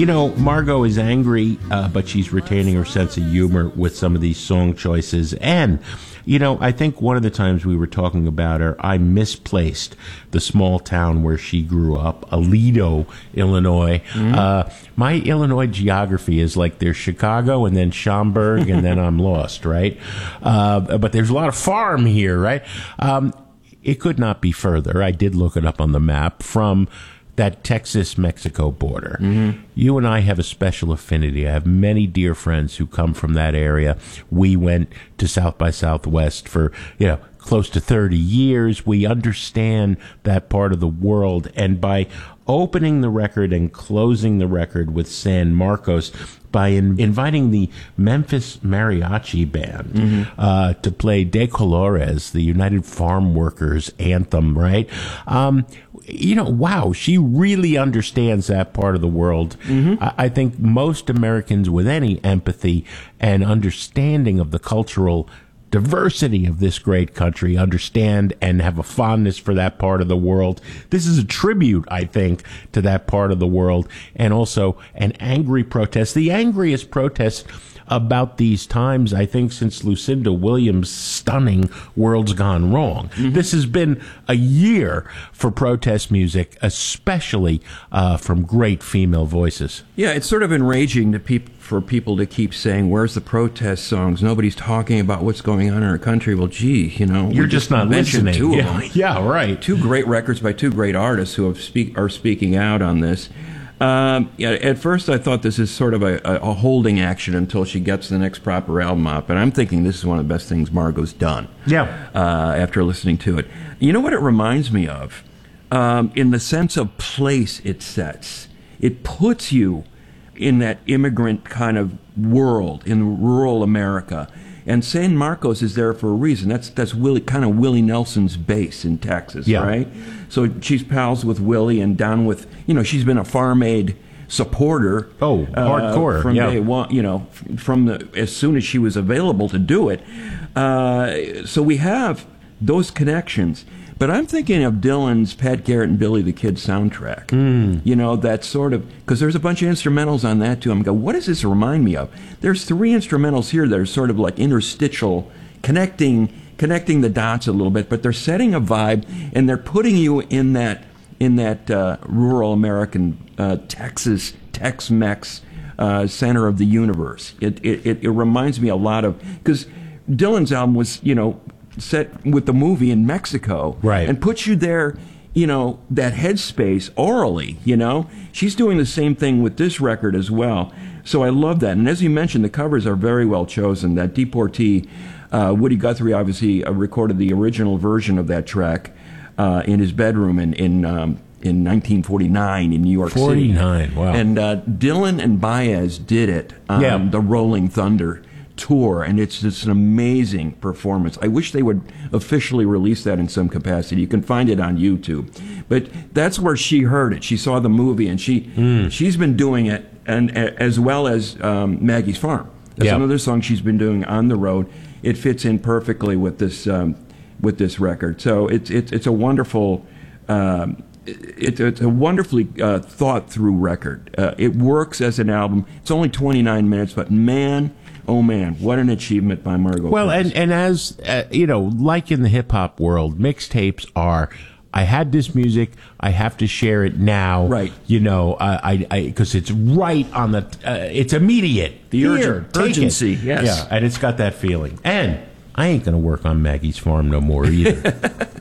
Margot is angry, but she's retaining her sense of humor with some of these song choices. And, I think one of the times we were talking about her, I misplaced the small town where she grew up, Aledo, Illinois. My Illinois geography is like there's Chicago and then Schaumburg and then I'm lost, right? But there's a lot of farm here, right? It could not be further. I did look it up on the map from that Texas-Mexico border. You and I have a special affinity. I have many dear friends who come from that area. We went to South by Southwest for, close to 30 years. We understand that part of the world. And by opening the record and closing the record with San Marcos, by inviting the Memphis Mariachi Band to play De Colores, the United Farm Workers anthem, right? Wow, she really understands that part of the world. I think most Americans with any empathy and understanding of the cultural diversity of this great country understand and have a fondness for that part of the world. This is a tribute, I think, to that part of the world, and also an angry protest, the angriest protest about these times, I think, since Lucinda Williams' stunning World's Gone Wrong. This has been a year for protest music, especially from great female voices. Yeah, it's sort of enraging for people to keep saying, where's the protest songs? Nobody's talking about what's going on in our country. Well, gee, You're just not listening. Two of them. Yeah, right. Two great records by two great artists who are speaking out on this. At first I thought this is sort of a holding action until she gets the next proper album up, and I'm thinking this is one of the best things Margot's done. Yeah. After listening to it. You know what it reminds me of? In the sense of place it sets. It puts you in that immigrant kind of world, in rural America. And San Marcos is there for a reason. That's Willie Nelson's base in Texas, right? So she's pals with Willie and down with, she's been a Farm Aid supporter. Oh, hardcore. From day one, as soon as she was available to do it. So we have those connections. But I'm thinking of Dylan's Pat Garrett and Billy the Kid soundtrack. That sort of, because there's a bunch of instrumentals on that too. I'm going, what does this remind me of? There's 3 instrumentals here that are sort of like interstitial, connecting the dots a little bit, but they're setting a vibe and they're putting you in that rural American Texas, Tex-Mex center of the universe. It reminds me a lot of, because Dylan's album was, set with the movie in Mexico, right, and puts you there, that headspace orally, She's doing the same thing with this record as well. So I love that. And as you mentioned, the covers are very well chosen. That Deportee, Woody Guthrie obviously recorded the original version of that track in his bedroom in 1949 in New York City. 49, wow. And Dylan and Baez did it on the Rolling Thunder tour, and it's just an amazing performance. I wish they would officially release that in some capacity. You can find it on YouTube. But that's where she heard it. She saw the movie, and she's been doing it, and as well as Maggie's Farm. That's another song she's been doing on the road. It fits in perfectly with this record. So it's a wonderful. It's a wonderfully thought through record. It works as an album. It's only 29 minutes, but man, oh man, what an achievement by Margot. Well, and as like in the hip hop world, mixtapes are, I had this music, I have to share it now. Right. Because it's right on the, it's immediate. The urgency, yes. Yeah, and it's got that feeling. And I ain't going to work on Maggie's Farm no more either.